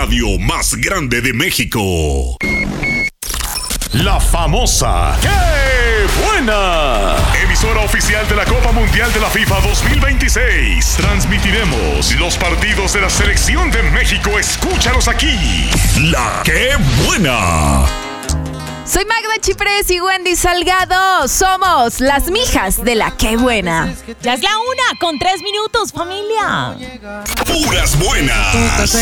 radio más grande de México. La famosa ¡Qué buena! Emisora oficial de la Copa Mundial de la FIFA 2026. Transmitiremos los partidos de la Selección de México. Escúchalos aquí. La ¡Qué buena! Soy Magda Chiprés y Wendy Salgado. Somos las mijas de la ¡Qué buena! Ya es la 1:03, familia. Puras buenas.